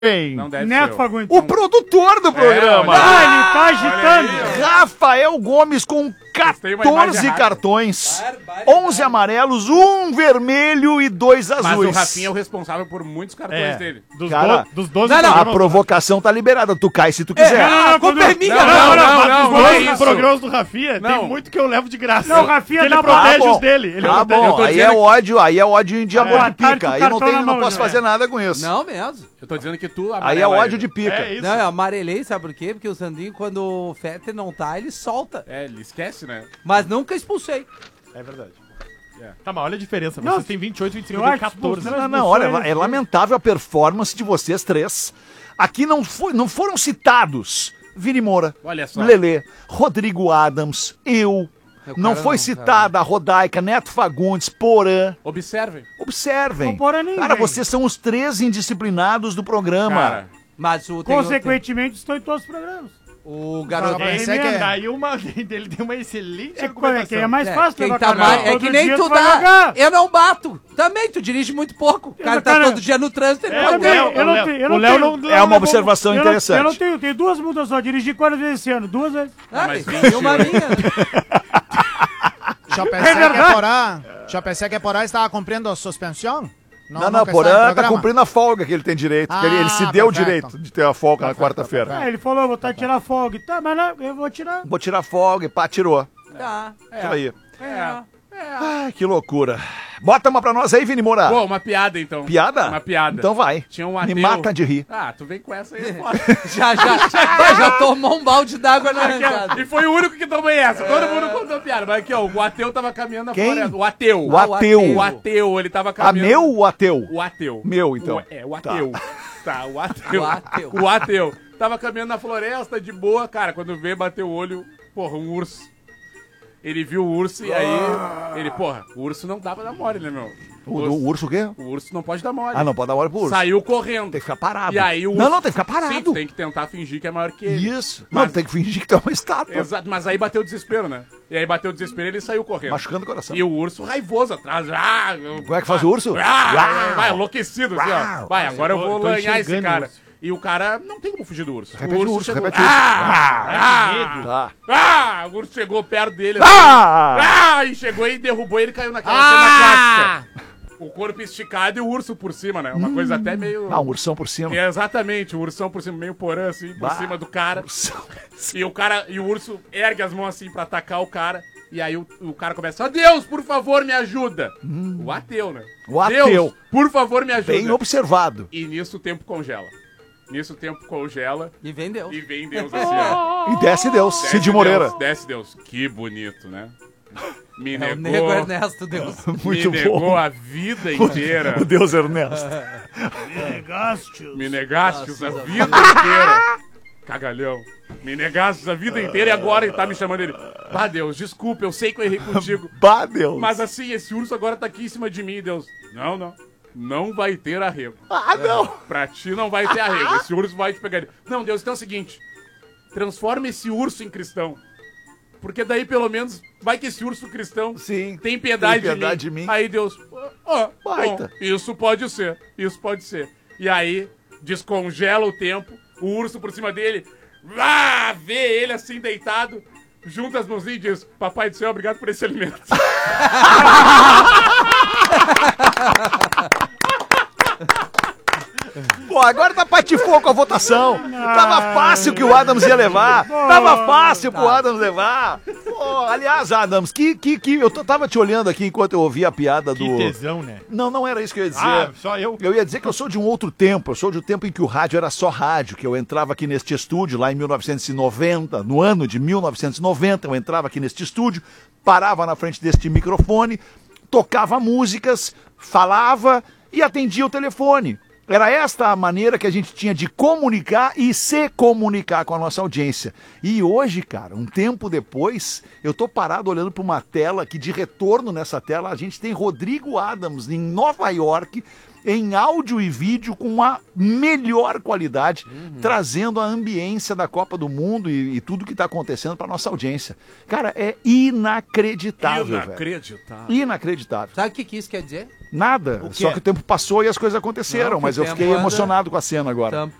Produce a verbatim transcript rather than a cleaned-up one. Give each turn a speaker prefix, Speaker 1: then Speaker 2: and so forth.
Speaker 1: Não deve
Speaker 2: Neto
Speaker 1: ser.
Speaker 2: Fagundes.
Speaker 3: O produtor do programa.
Speaker 2: Ah, ele tá agitando.
Speaker 3: Rafael Gomes com
Speaker 1: Tem uma imagem
Speaker 3: quatorze
Speaker 1: errada.
Speaker 3: cartões, onze amarelos, um vermelho e dois
Speaker 1: Mas o
Speaker 3: azuis.
Speaker 1: Rafinha é o responsável por muitos cartões
Speaker 4: É,
Speaker 1: dele.
Speaker 4: dos,
Speaker 3: Cara,
Speaker 4: do, dos doze
Speaker 5: não, não,
Speaker 3: A
Speaker 4: programas.
Speaker 3: provocação tá liberada. Tu cai se tu quiser.
Speaker 2: Não, não,
Speaker 5: A culpa é minha,
Speaker 1: Não,
Speaker 5: não.
Speaker 1: não, não,
Speaker 4: mas
Speaker 1: não,
Speaker 4: dos
Speaker 1: não é
Speaker 4: doze
Speaker 1: isso.
Speaker 4: programas do Rafinha,
Speaker 1: Não.
Speaker 4: tem muito que eu levo de graça.
Speaker 2: Não, o Rafinha
Speaker 4: Porque ele
Speaker 2: dá pra-
Speaker 4: protege
Speaker 3: Tá bom.
Speaker 4: os dele. Ele
Speaker 3: Tá
Speaker 4: protege-
Speaker 1: eu
Speaker 3: bom,
Speaker 1: tô
Speaker 3: aí
Speaker 1: dizendo
Speaker 3: é
Speaker 1: que-
Speaker 3: ódio, aí é ódio de amor
Speaker 2: É,
Speaker 3: de pica.
Speaker 2: tá com
Speaker 3: Aí eu não,
Speaker 2: cartão
Speaker 3: tenho,
Speaker 2: na
Speaker 3: não
Speaker 2: mão,
Speaker 3: posso
Speaker 2: né?
Speaker 3: fazer nada com isso.
Speaker 5: Não mesmo.
Speaker 1: Eu tô dizendo que tu
Speaker 3: Aí é
Speaker 1: amarela
Speaker 3: ódio
Speaker 1: ele.
Speaker 3: de pica.
Speaker 4: É isso.
Speaker 5: Não, eu amarelei, sabe por quê? Porque o Sandrinho, quando o Fetter não tá, ele solta.
Speaker 1: É, ele esquece, né?
Speaker 5: Mas nunca expulsei.
Speaker 4: É verdade.
Speaker 1: É.
Speaker 4: Tá, mas olha a diferença.
Speaker 2: Não,
Speaker 4: Vocês têm vinte e oito, vinte e cinco,
Speaker 2: eu
Speaker 4: eu
Speaker 2: acho
Speaker 4: tenho
Speaker 2: que
Speaker 4: quatorze.
Speaker 2: expulsão-
Speaker 3: Não, não, olha, é lamentável a performance de vocês três. Aqui não, foi, não foram citados Vini Moura,
Speaker 1: Olha só.
Speaker 3: Lelê, Rodrigo Adams, eu.
Speaker 5: O
Speaker 3: Não
Speaker 5: cara
Speaker 3: foi
Speaker 5: não,
Speaker 3: citada a Rodaica, Neto Fagundes, Porã.
Speaker 1: Observem.
Speaker 3: Observem.
Speaker 2: Não Porã ninguém.
Speaker 3: Cara, vocês são os três indisciplinados do programa.
Speaker 1: Cara,
Speaker 5: Mas o, tem,
Speaker 2: Consequentemente, estou em todos os programas.
Speaker 5: o garoto...
Speaker 2: Tá bem.
Speaker 4: Ele,
Speaker 2: emenda.
Speaker 4: daí uma, ele tem uma excelente
Speaker 2: É,
Speaker 4: argumentação.
Speaker 2: que é mais
Speaker 5: É,
Speaker 2: fácil
Speaker 5: quem
Speaker 2: levar
Speaker 5: tá
Speaker 2: cartão.
Speaker 5: mais, é
Speaker 2: Todo
Speaker 5: que nem
Speaker 2: dia
Speaker 5: tu
Speaker 2: vai
Speaker 5: dá.
Speaker 2: jogar.
Speaker 5: Eu não bato. Também, tu dirige muito pouco. O cara tá
Speaker 2: Cara,
Speaker 5: todo dia no trânsito, ele
Speaker 4: É,
Speaker 5: pode
Speaker 4: o
Speaker 2: também,
Speaker 4: Léo,
Speaker 2: eu não
Speaker 4: o Léo-
Speaker 2: tenho- eu
Speaker 4: o
Speaker 2: não
Speaker 4: Léo
Speaker 2: tenho-
Speaker 4: não-
Speaker 3: É uma
Speaker 4: não-
Speaker 3: observação
Speaker 2: Eu não,
Speaker 3: interessante.
Speaker 2: eu não tenho, tenho duas multas só. Dirigi quantas vezes esse ano? Duas vezes.
Speaker 5: Ah,
Speaker 1: mas
Speaker 5: e
Speaker 1: vinte,
Speaker 5: uma minha.
Speaker 6: Já
Speaker 2: É
Speaker 6: pensei que
Speaker 2: verdade.
Speaker 6: Porã, já pensei que Porã estava cumprindo a suspensão?
Speaker 3: Não, não,
Speaker 6: nunca está em
Speaker 3: Porã tá
Speaker 6: programa?
Speaker 3: cumprindo a folga que ele tem direito. que ele, ele se
Speaker 6: Ah,
Speaker 3: deu o
Speaker 6: perfeito.
Speaker 3: direito de ter a folga na
Speaker 6: Perfeito,
Speaker 3: quarta-feira.
Speaker 2: Ah, ele falou, vou tá tirar folga. Tá, mas não, eu vou tirar.
Speaker 3: Vou tirar folga e pá, tirou.
Speaker 5: Tá.
Speaker 3: Isso aí.
Speaker 5: É.
Speaker 3: Ai, que loucura. Bota uma pra nós aí, Vini Moura.
Speaker 1: pô, uma piada então.
Speaker 3: Piada?
Speaker 1: Uma piada.
Speaker 3: Então vai.
Speaker 1: Tinha um
Speaker 3: Me
Speaker 1: ateu.
Speaker 3: mata de rir.
Speaker 1: Ah, tu vem com essa aí, fora.
Speaker 5: Já, já, já, já tomou um balde d'água na arrancada.
Speaker 1: E foi o único que tomei essa. Todo mundo contou piada. Mas aqui, ó, o ateu tava caminhando na
Speaker 3: Quem?
Speaker 1: floresta. O ateu.
Speaker 3: O ateu.
Speaker 1: O ateu, ele tava
Speaker 3: A
Speaker 1: caminhando.
Speaker 3: meu ou ateu?
Speaker 1: O ateu.
Speaker 3: Meu, então.
Speaker 1: O- é, o ateu. Tá, o ateu.
Speaker 5: O ateu.
Speaker 1: O ateu. Tava caminhando na floresta, de boa, cara. Quando vê, bateu o olho, porra, um urso. Ele viu o urso e aí. Ele, porra, o urso não dá pra dar mole, né, meu?
Speaker 3: O, o urso o quê?
Speaker 1: O urso não pode dar mole.
Speaker 3: Ah, não, pode dar hora pro urso.
Speaker 1: Saiu correndo.
Speaker 3: Tem que ficar parado.
Speaker 1: E aí o
Speaker 3: Não,
Speaker 1: urso-
Speaker 3: não, tem que ficar
Speaker 1: Sim,
Speaker 3: parado.
Speaker 1: tu tem que tentar fingir que é maior que ele.
Speaker 3: Isso.
Speaker 1: Mas-
Speaker 3: Não, tem que fingir que tu é uma estátua.
Speaker 1: Exato, mas aí bateu o desespero, né? E aí bateu o desespero e ele saiu correndo.
Speaker 3: Machucando o coração.
Speaker 1: E o urso raivoso atrás. Ah,
Speaker 3: Como é que faz o urso?
Speaker 1: Ah,
Speaker 3: Uau!
Speaker 1: vai, enlouquecido, assim, ó.
Speaker 3: Uau!
Speaker 1: Vai, agora eu
Speaker 4: eu
Speaker 1: vou
Speaker 4: tô
Speaker 1: lanhar esse
Speaker 4: enxergando
Speaker 1: cara.
Speaker 4: o urso.
Speaker 1: E o cara não tem como fugir do urso.
Speaker 3: Repete o urso,
Speaker 1: chegou...
Speaker 3: repete o urso.
Speaker 1: Ah, ah,
Speaker 3: Tá.
Speaker 1: ah, o urso chegou perto dele. assim.
Speaker 3: Ah!
Speaker 1: Ah, e chegou e derrubou e ele caiu naquela cena clássica. O corpo esticado e o urso por cima, né? Uma coisa até meio...
Speaker 3: Ah, um ursão por cima.
Speaker 1: É, exatamente, o ursão por cima, meio porã, assim, por
Speaker 3: Bah.
Speaker 1: cima do cara.
Speaker 3: Ursão.
Speaker 1: E o cara, e o urso ergue as mãos assim pra atacar o cara. E aí o, o cara começa, ó Deus, por favor, me ajuda. O ateu, né?
Speaker 3: O ateu.
Speaker 1: Deus, por favor, me ajuda.
Speaker 3: Bem observado.
Speaker 1: E nisso o tempo congela. Nisso o tempo congela
Speaker 5: E vem Deus.
Speaker 1: e vem Deus assim, ó.
Speaker 3: E desce Deus.
Speaker 1: Desce
Speaker 3: Cid Moreira.
Speaker 1: Deus, desce Deus. Que bonito, né? Me
Speaker 5: É o
Speaker 1: negou,
Speaker 5: nego Ernesto Deus.
Speaker 3: Muito
Speaker 1: me negou
Speaker 3: bom.
Speaker 1: a vida inteira.
Speaker 3: O Deus Ernesto.
Speaker 2: Negaste.
Speaker 1: Me negaste
Speaker 5: Nossa,
Speaker 1: a
Speaker 5: Deus.
Speaker 1: vida inteira. Cagalhão. Me negaste a vida inteira e agora ele tá me chamando ele. Ah, Deus, desculpa, eu sei que eu errei contigo.
Speaker 3: Bah, Deus.
Speaker 1: Mas assim, esse urso agora tá aqui em cima de mim, Deus. Não, não. Não vai ter arrego.
Speaker 3: Ah, não.
Speaker 1: Pra ti não vai ter arrego. Esse urso vai te pegar. Não, Deus, então é o seguinte. Transforma esse urso em cristão. Porque daí, pelo menos, vai que esse urso cristão
Speaker 3: Sim.
Speaker 1: tem piedade,
Speaker 3: Tem piedade
Speaker 1: de,
Speaker 3: de
Speaker 1: mim.
Speaker 3: mim.
Speaker 1: Aí Deus, ó, ó,
Speaker 3: Baita.
Speaker 1: bom, isso pode ser, isso pode ser. E aí, descongela o tempo, o urso por cima dele, ah, vê ele assim deitado, junta as mãozinhas e diz, papai do céu, obrigado por esse alimento.
Speaker 3: Pô, agora tá patifou com a votação. Tava fácil que o Adams ia levar. Tava fácil pro Adams levar. Pô, aliás, Adams, que, que, que eu t- tava te olhando aqui enquanto eu ouvia a piada do...
Speaker 4: Que tesão, né?
Speaker 3: Não, não era isso que eu ia dizer.
Speaker 4: Ah, só eu.
Speaker 3: Eu ia dizer que eu sou de um outro tempo, eu sou de um tempo em que o rádio era só rádio, que eu entrava aqui neste estúdio lá em mil novecentos e noventa, no ano de mil novecentos e noventa, eu entrava aqui neste estúdio, parava na frente deste microfone, tocava músicas, falava e atendia o telefone. Era esta a maneira que a gente tinha de comunicar e se comunicar com a nossa audiência. E hoje, cara, um tempo depois, eu tô parado olhando para uma tela que de retorno nessa tela a gente tem Rodrigo Adams em Nova York em áudio e vídeo com a melhor qualidade,
Speaker 5: Uhum.
Speaker 3: trazendo a ambiência da Copa do Mundo e, e tudo que está acontecendo para nossa audiência. Cara, é inacreditável, velho.
Speaker 1: Inacreditável.
Speaker 3: Inacreditável.
Speaker 5: Sabe o que, que isso quer dizer?
Speaker 3: Nada.
Speaker 6: O quê?
Speaker 3: Só que o tempo passou e as coisas aconteceram,
Speaker 5: Não, que
Speaker 3: mas eu
Speaker 5: o
Speaker 3: fiquei
Speaker 5: tempo anda-
Speaker 3: emocionado com a cena agora.
Speaker 5: Tam-